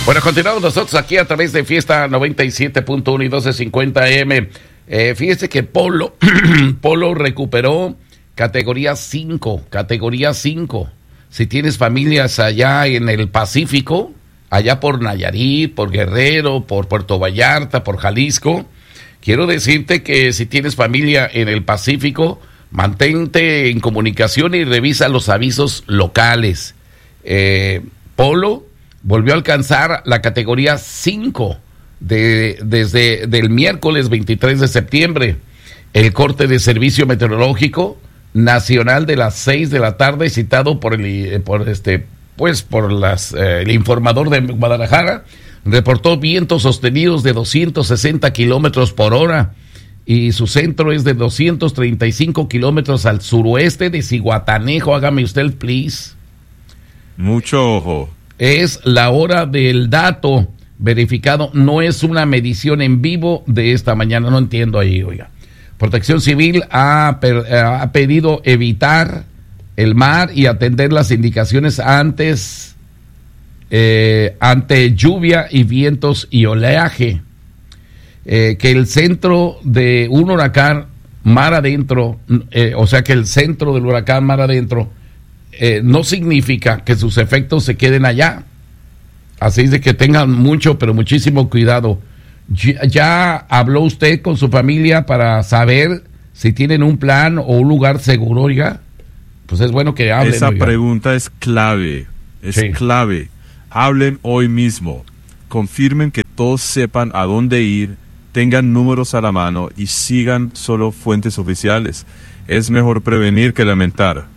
Bueno, continuamos nosotros aquí a través de Fiesta 97.1 y 1250 AM. Fíjese que Polo recuperó categoría 5. Si tienes familias allá en el Pacífico, allá por Nayarit, por Guerrero, por Puerto Vallarta, por Jalisco, quiero decirte que si tienes familia en el Pacífico, mantente en comunicación y revisa los avisos locales. Polo volvió a alcanzar la categoría 5 desde el miércoles 23 de septiembre. El corte de servicio meteorológico nacional de las 6 de la tarde, citado por el informador de Guadalajara, reportó vientos sostenidos de 260 kilómetros por hora y su centro es de 235 kilómetros al suroeste de Zihuatanejo. Hágame usted el please. Mucho ojo. Es la hora del dato verificado, no es una medición en vivo de esta mañana, no entiendo ahí, oiga. Protección Civil ha pedido evitar el mar y atender las indicaciones ante lluvia y vientos y oleaje. Que el centro de un huracán mar adentro, que el centro del huracán mar adentro, no significa que sus efectos se queden allá. Así es de que tengan mucho, pero muchísimo cuidado. ¿Ya habló usted con su familia para saber si tienen un plan o un lugar seguro, oiga? Pues es bueno que hablen. Esa pregunta es clave, clave. Hablen hoy mismo. Confirmen que todos sepan a dónde ir, tengan números a la mano y sigan solo fuentes oficiales. Es mejor prevenir que lamentar.